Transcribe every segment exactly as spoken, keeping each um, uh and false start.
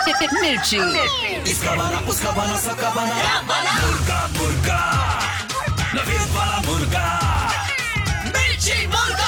मिर्ची। इसका वाला, उसका वाला, सबका वाला, मुर्गा मुर्गा, नवीद वाला मुर्गा, मिर्ची मुर्गा।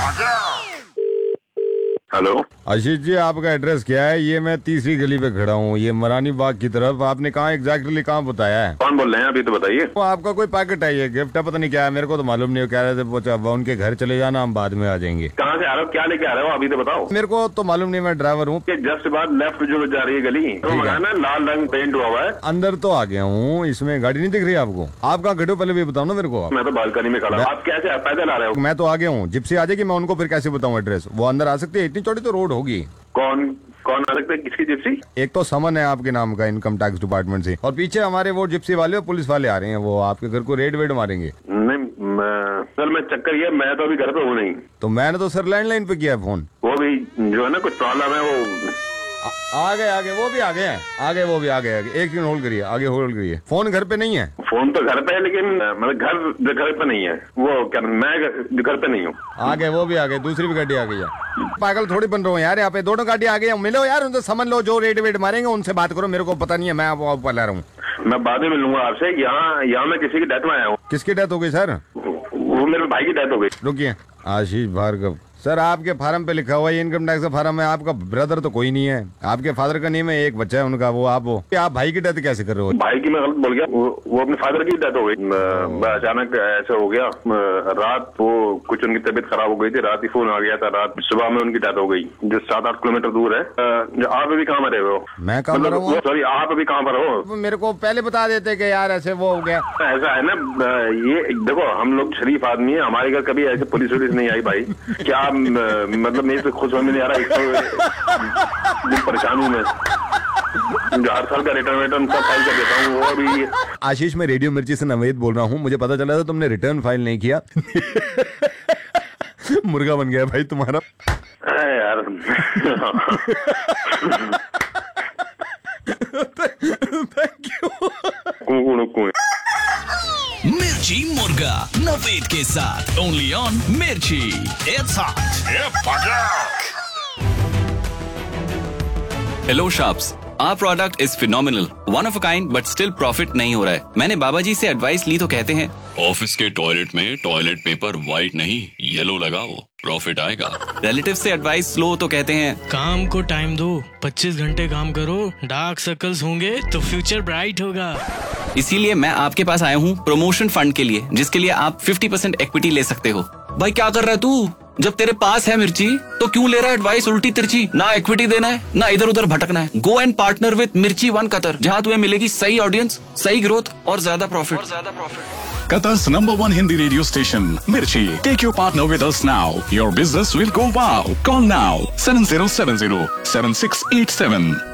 हेलो आशीष जी, आपका एड्रेस क्या है? ये मैं तीसरी गली पे खड़ा हूँ, ये मरानी बाग की तरफ। आपने कहाँ एग्जैक्टली कहाँ बताया है? कौन बोल रहे हैं? अभी तो बताइए। वो आपका कोई पैकेट है, ये गिफ्ट है, पता नहीं क्या है, मेरे को तो मालूम नहीं। कह रहे थे वो वो उनके घर चले जाना, हम बाद में आ जाएंगे। कहाँ से आ रहे हो? क्या लेके आ रहे हो? अभी तो बताओ। मेरे को तो मालूम नहीं, मैं ड्राइवर हूँ। जस्ट बाद लेफ्ट जो जा रही है गली, तो है ना, लाल रंग पेंट हुआ हुआ है। अंदर तो आ गया हूँ, इसमें गाड़ी नहीं दिख रही आपको? आप कहाँ खड़े हो पहले भी बताओ ना मेरे को। मैं तो बालकनी में खड़ा हूँ। आप कैसे पैदल आ रहे हो? मैं तो आ गया हूँ, जिप्सी आ जाएगी, मैं उनको फिर कैसे बताऊँ एड्रेस? वो अंदर आ सकती है? इतनी चौड़ी तो रोड होगी। कौन कौन आ सकते हैं? किसकी जिप्सी? एक तो समन है आपके नाम का, इनकम टैक्स डिपार्टमेंट से, और पीछे हमारे वो जिप्सी वाले और पुलिस वाले आ रहे हैं, वो आपके घर को रेड वेड मारेंगे। नहीं मैं, सर मैं चक्कर ये, मैं तो अभी घर पे हूँ नहीं। तो मैंने तो सर लैंडलाइन पे किया है फोन। वो भी जो है ना, कुछ प्रॉब्लम है वो। आ, आ गए आगे, वो भी आ गए हैं, आगे वो भी आ गए आगे। एक दिन होल्ड करिए, आगे होल्ड करिए। फोन घर पे नहीं है? फोन तो घर पे है, लेकिन मतलब घर घर पे नहीं है। वो क्या, मैं घर पे नहीं हूँ। आ गए, वो भी आ गए, दूसरी भी गाड़ी आ गई है। पागल थोड़ी बन रहा हूँ यार, यहाँ पे दोनों गाड़ी आ गई। मिलो यार, उनसे समझ लो, जो रेड वेड मारेंगे उनसे बात करो, मेरे को पता नहीं है, मैं आप ला रहा हूँ। मैं बाद में मिलूंगा आपसे। यहाँ यहाँ मैं किसी की डेथ में आया हूँ। किसकी डेथ हो गई सर? वो मेरे भाई की डेथ हो गई। रुकिए, आशीष भार्गव सर, आपके फार्म पे लिखा हुआ है इनकम टैक्स का फार्म है। आपका ब्रदर तो कोई नहीं है, आपके फादर का नेम है, एक बच्चा है उनका, वो आप हो। आप भाई की डेथ कैसे कर रहे हो? भाई की मैं गलत बोल गया। वो, वो अपने फादर की डेथ हो गई। अचानक ऐसे हो गया। रात वो कुछ उनकी तबीयत खराब हो गई थी, रात ही फोन आ गया था, रात सुबह में उनकी डेथ हो गई, जो सात आठ किलोमीटर दूर है। आप अभी कहाँ पर हो? मैं कहाँ पर हूँ? सॉरी, आप अभी कहाँ पर हो? मेरे को पहले बता देते कि यार ऐसे वो हो गया। ऐसा है ना, ये देखो, हम लोग शरीफ आदमी है, हमारे घर कभी ऐसे पुलिस वुलिस नहीं आई भाई। क्या मतलब मेरे से खुश होने नहीं आ रहा, एक परेशान हूँ मैं। जो हर साल का रिटर्न रिटर्न सब फाइल कर देता हूँ, वो अभी। आशीष, मैं रेडियो मिर्ची से नवेद बोल रहा हूँ। मुझे पता चला था तुमने रिटर्न फाइल नहीं किया। मुर्गा बन गया भाई तुम्हारा। यार थैंक यू। मिर्ची मुर्गा नवेद के साथ, ओनली ऑन मिर्ची। It's hot. Hello shops, our product is phenomenal, one of a kind, but still profit नहीं हो रहा है। मैंने बाबा जी से एडवाइस ली तो कहते हैं ऑफिस के टॉयलेट में टॉयलेट पेपर व्हाइट नहीं येलो लगाओ, प्रॉफिट आएगा। रिलेटिव से एडवाइस लो तो कहते हैं काम को टाइम दो, पच्चीस घंटे काम करो, डार्क सर्कल्स होंगे तो फ्यूचर ब्राइट होगा। इसीलिए मैं आपके पास आया हूँ प्रमोशन फंड के लिए, जिसके लिए आप पचास परसेंट इक्विटी ले सकते हो। भाई क्या कर रहा है तू? जब तेरे पास है मिर्ची तो क्यों ले रहा है एडवाइस उल्टी तिरछी? ना इक्विटी देना है, ना इधर उधर भटकना है। गो एंड पार्टनर विद मिर्ची वन कतर, जहाँ तुम्हें मिलेगी सही ऑडियंस, सही ग्रोथ और ज्यादा profit. Qatar's number one Hindi radio station, Mirchi. Take your partner with us now. Your business will go wow. Call now, seven zero seven zero seven six eight seven.